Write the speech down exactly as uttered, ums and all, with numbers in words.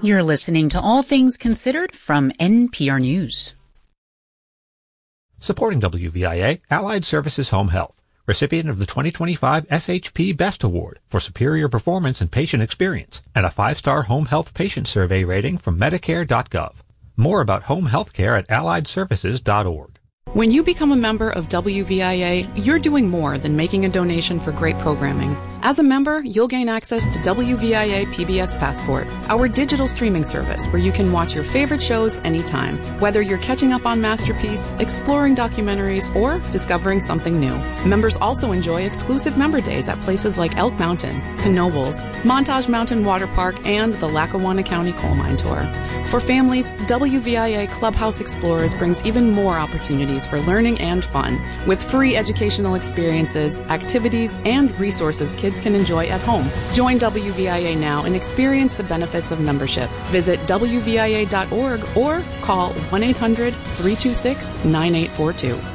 You're listening to All Things Considered from N P R News. Supporting W V I A, Allied Services Home Health, recipient of the twenty twenty-five S H P Best Award for superior performance and patient experience, and a five-star home health patient survey rating from Medicare dot gov. More about home health care at allied services dot org. When you become a member of W V I A, you're doing more than making a donation for great programming. As a member, you'll gain access to W V I A P B S Passport, our digital streaming service where you can watch your favorite shows anytime, whether you're catching up on Masterpiece, exploring documentaries, or discovering something new. Members also enjoy exclusive member days at places like Elk Mountain, Knoebels, Montage Mountain Water Park, and the Lackawanna County Coal Mine Tour. For families, W V I A Clubhouse Explorers brings even more opportunities for learning and fun, with free educational experiences, activities, and resources kids can enjoy at home. Join W V I A now and experience the benefits of membership. Visit W V I A dot org or call one eight hundred, three two six, nine eight four two.